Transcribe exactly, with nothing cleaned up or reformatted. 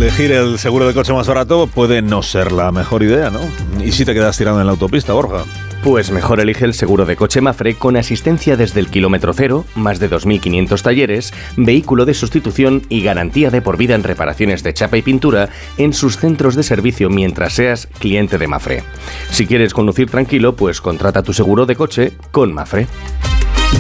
elegir el seguro de coche más barato puede no ser la mejor idea, ¿no? ¿Y si te quedas tirando en la autopista, Borja? Pues mejor elige el seguro de coche Mapfre con asistencia desde el kilómetro cero, más de dos mil quinientos talleres, vehículo de sustitución y garantía de por vida en reparaciones de chapa y pintura en sus centros de servicio mientras seas cliente de Mapfre. Si quieres conducir tranquilo, pues contrata tu seguro de coche con Mapfre.